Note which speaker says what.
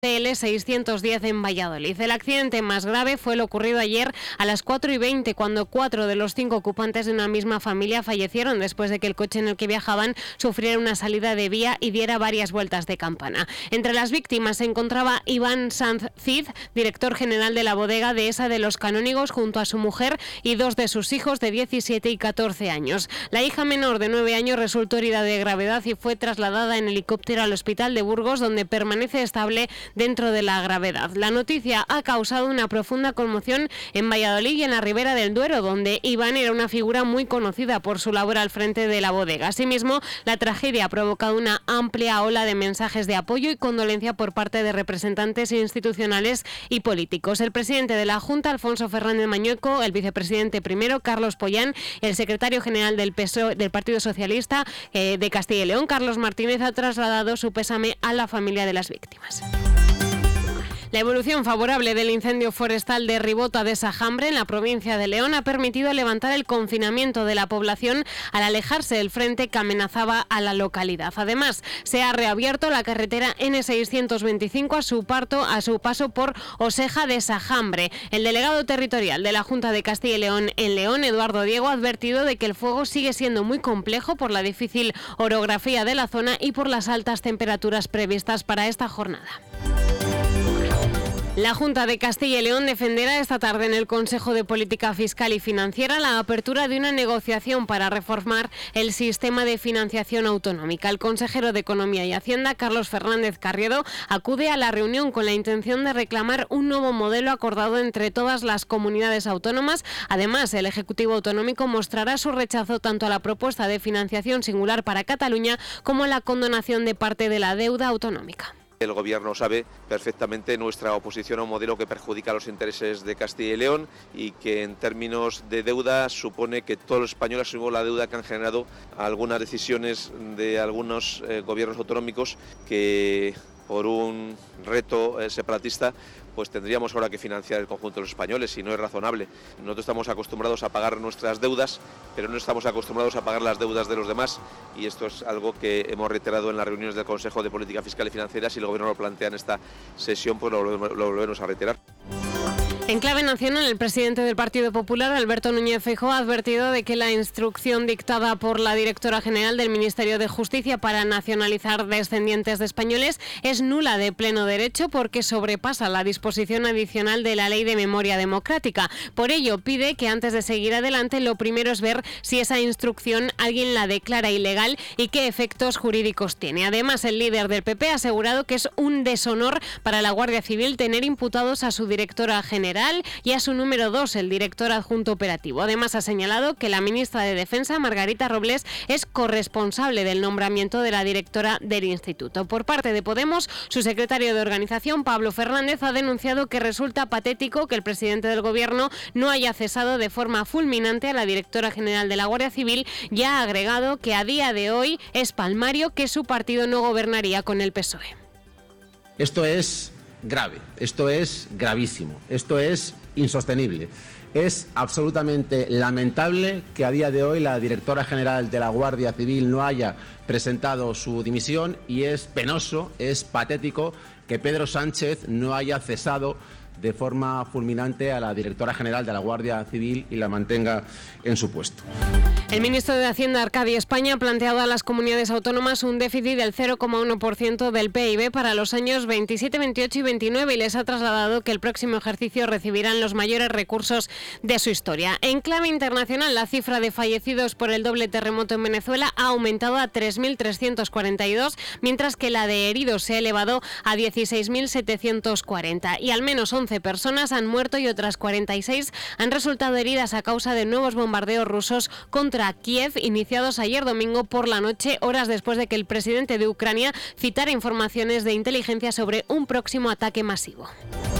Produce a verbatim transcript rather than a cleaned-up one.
Speaker 1: T L seiscientos diez en Valladolid. El accidente más grave fue lo ocurrido ayer a las cuatro y veinte, cuando cuatro de los cinco ocupantes de una misma familia fallecieron después de que el coche en el que viajaban sufriera una salida de vía y diera varias vueltas de campana. Entre las víctimas se encontraba Iván Sanz Cid, director general de la bodega Dehesa de los Canónigos, junto a su mujer y dos de sus hijos de diecisiete y catorce años. La hija menor de nueve años resultó herida de gravedad y fue trasladada en helicóptero al hospital de Burgos, donde permanece estable dentro de la gravedad. La noticia ha causado una profunda conmoción en Valladolid y en la Ribera del Duero, donde Iván era una figura muy conocida por su labor al frente de la bodega. Asimismo, la tragedia ha provocado una amplia ola de mensajes de apoyo y condolencia por parte de representantes institucionales y políticos. El presidente de la Junta, Alfonso Fernández Mañueco, el vicepresidente primero, Carlos Pollán, el secretario general del P S O E, del Partido Socialista eh, de Castilla y León, Carlos Martínez, ha trasladado su pésame a la familia de las víctimas. La evolución favorable del incendio forestal de Ribota de Sajambre, en la provincia de León, ha permitido levantar el confinamiento de la población al alejarse del frente que amenazaba a la localidad. Además, se ha reabierto la carretera N seiscientos veinticinco a su, parto, a su paso por Oseja de Sajambre. El delegado territorial de la Junta de Castilla y León en León, Eduardo Diego, ha advertido de que el fuego sigue siendo muy complejo por la difícil orografía de la zona y por las altas temperaturas previstas para esta jornada. La Junta de Castilla y León defenderá esta tarde en el Consejo de Política Fiscal y Financiera la apertura de una negociación para reformar el sistema de financiación autonómica. El consejero de Economía y Hacienda, Carlos Fernández Carriedo, acude a la reunión con la intención de reclamar un nuevo modelo acordado entre todas las comunidades autónomas. Además, el Ejecutivo Autonómico mostrará su rechazo tanto a la propuesta de financiación singular para Cataluña como a la condonación de parte de la deuda autonómica.
Speaker 2: El Gobierno sabe perfectamente nuestra oposición a un modelo que perjudica los intereses de Castilla y León y que en términos de deuda supone que todos los españoles asumimos la deuda que han generado algunas decisiones de algunos eh, gobiernos autonómicos que por un reto eh, separatista pues tendríamos ahora que financiar el conjunto de los españoles y no es razonable. Nosotros estamos acostumbrados a pagar nuestras deudas, pero no estamos acostumbrados a pagar las deudas de los demás y esto es algo que hemos reiterado en las reuniones del Consejo de Política Fiscal y Financiera. Si el Gobierno lo plantea en esta sesión, pues lo, lo volvemos a reiterar.
Speaker 1: En clave nacional, el presidente del Partido Popular, Alberto Núñez Feijóo, ha advertido de que la instrucción dictada por la directora general del Ministerio de Justicia para nacionalizar descendientes de españoles es nula de pleno derecho porque sobrepasa la disposición adicional de la Ley de Memoria Democrática. Por ello, pide que antes de seguir adelante, lo primero es ver si esa instrucción alguien la declara ilegal y qué efectos jurídicos tiene. Además, el líder del P P ha asegurado que es un deshonor para la Guardia Civil tener imputados a su directora general y a su número dos, el director adjunto operativo. Además, ha señalado que la ministra de Defensa, Margarita Robles, es corresponsable del nombramiento de la directora del instituto. Por parte de Podemos, su secretario de organización, Pablo Fernández, ha denunciado que resulta patético que el presidente del Gobierno no haya cesado de forma fulminante a la directora general de la Guardia Civil y ha agregado que a día de hoy es palmario que su partido no gobernaría con el P S O E.
Speaker 3: Esto es grave, esto es gravísimo, esto es insostenible. Es absolutamente lamentable que a día de hoy la directora general de la Guardia Civil no haya presentado su dimisión y es penoso, es patético que Pedro Sánchez no haya cesado de forma fulminante a la directora general de la Guardia Civil y la mantenga en su puesto.
Speaker 1: El ministro de Hacienda, Arcadio España, ha planteado a las comunidades autónomas un déficit del cero coma uno por ciento del P I B para los años veintisiete, veintiocho y veintinueve y les ha trasladado que el próximo ejercicio recibirán los mayores recursos de su historia. En clave internacional, la cifra de fallecidos por el doble terremoto en Venezuela ha aumentado a tres mil trescientos cuarenta y dos, mientras que la de heridos se ha elevado a dieciséis mil setecientos cuarenta y al menos once personas han muerto y otras cuarenta y seis han resultado heridas a causa de nuevos bombardeos rusos contra Kiev, iniciados ayer domingo por la noche, horas después de que el presidente de Ucrania citara informaciones de inteligencia sobre un próximo ataque masivo.